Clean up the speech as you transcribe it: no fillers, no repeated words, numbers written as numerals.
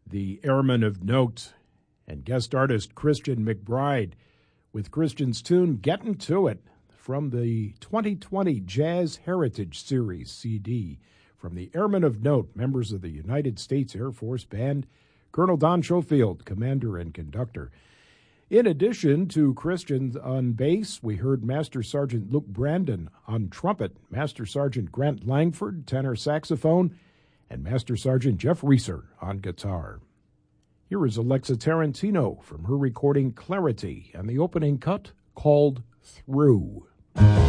the Airmen of Note, and guest artist Christian McBride with Christian's tune Gettin' To It from the 2020 Jazz Heritage Series CD from the Airmen of Note, members of the United States Air Force Band, Colonel Don Schofield, commander and conductor. In addition to Christian on bass, we heard Master Sergeant Luke Brandon on trumpet, Master Sergeant Grant Langford, tenor saxophone, and Master Sergeant Jeff Reeser on guitar. Here is Alexa Tarantino from her recording Clarity and the opening cut called Through.